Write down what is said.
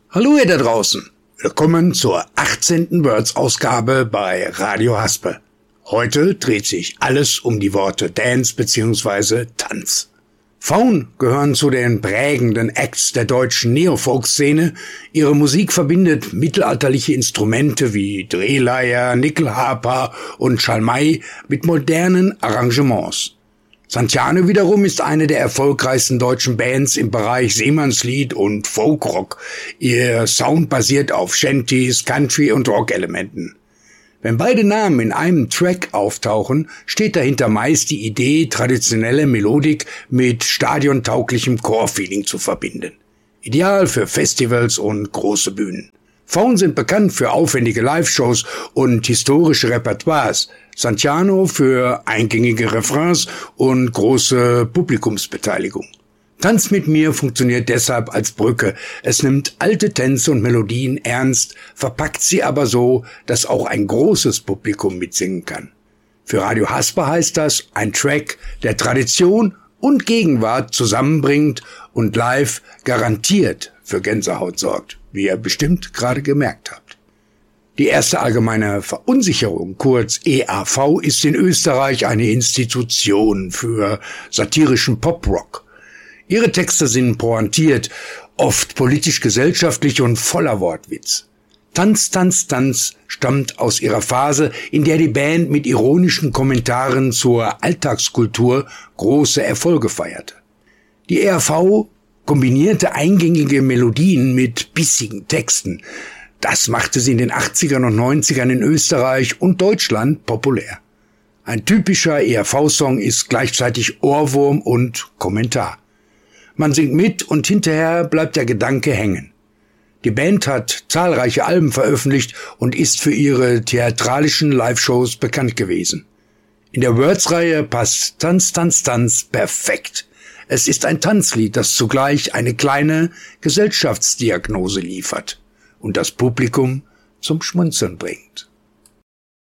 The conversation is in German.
Hallo ihr da draußen. Willkommen zur 18. Words-Ausgabe bei Radio Haspe. Heute dreht sich alles um die Worte Dance bzw. Tanz. Faun gehören zu den prägenden Acts der deutschen Neofolk-Szene. Ihre Musik verbindet mittelalterliche Instrumente wie Drehleier, Nickelharper und Schalmei mit modernen Arrangements. Santjane wiederum ist eine der erfolgreichsten deutschen Bands im Bereich Seemannslied und Folkrock. Ihr Sound basiert auf Shanties, Country- und Rock-Elementen. Wenn beide Namen in einem Track auftauchen, steht dahinter meist die Idee, traditionelle Melodik mit stadiontauglichem Chor-Feeling zu verbinden. Ideal für Festivals und große Bühnen. Faun sind bekannt für aufwendige Live-Shows und historische Repertoires, Santjane für eingängige Refrains und große Publikumsbeteiligung. Tanz mit mir funktioniert deshalb als Brücke. Es nimmt alte Tänze und Melodien ernst, verpackt sie aber so, dass auch ein großes Publikum mitsingen kann. Für Radio Haspe heißt das ein Track, der Tradition und Gegenwart zusammenbringt und live garantiert für Gänsehaut sorgt, wie ihr bestimmt gerade gemerkt habt. Die erste allgemeine Verunsicherung, kurz EAV, ist in Österreich eine Institution für satirischen Poprock. Ihre Texte sind pointiert, oft politisch-gesellschaftlich und voller Wortwitz. Tanz, Tanz, Tanz stammt aus ihrer Phase, in der die Band mit ironischen Kommentaren zur Alltagskultur große Erfolge feierte. Die EAV kombinierte eingängige Melodien mit bissigen Texten. Das machte sie in den 80ern und 90ern in Österreich und Deutschland populär. Ein typischer ERV-Song ist gleichzeitig Ohrwurm und Kommentar. Man singt mit und hinterher bleibt der Gedanke hängen. Die Band hat zahlreiche Alben veröffentlicht und ist für ihre theatralischen Live-Shows bekannt gewesen. In der Words-Reihe passt Tanz, Tanz, Tanz perfekt. Es ist ein Tanzlied, das zugleich eine kleine Gesellschaftsdiagnose liefert und das Publikum zum Schmunzeln bringt.